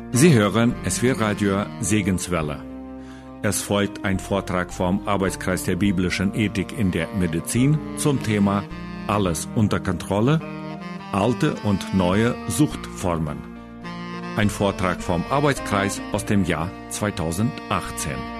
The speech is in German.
Sie hören SW-Radio Segenswelle. Es folgt ein Vortrag vom Arbeitskreis der biblischen Ethik in der Medizin zum Thema Alles unter Kontrolle, alte und neue Suchtformen. Ein Vortrag vom Arbeitskreis aus dem Jahr 2018.